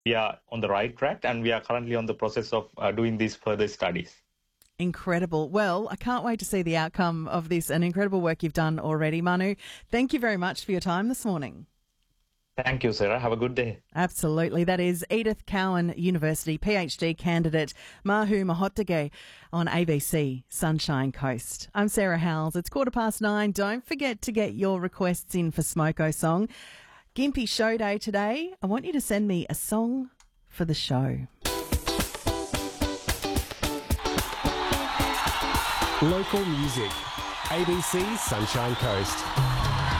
we are on the right track, and we are currently on the process of doing these further studies. Incredible. Well, I can't wait to see the outcome of this and incredible work you've done already, Manu. Thank you very much for your time this morning. Thank you, Sarah. Have a good day. Absolutely. That is Edith Cowan University PhD candidate Mahu Mahottage on ABC Sunshine Coast. I'm Sarah Howells. It's 9:15. Don't forget to get your requests in for Smoko Song. Gympie Show Day today. I want you to send me a song for the show. Local music. ABC Sunshine Coast.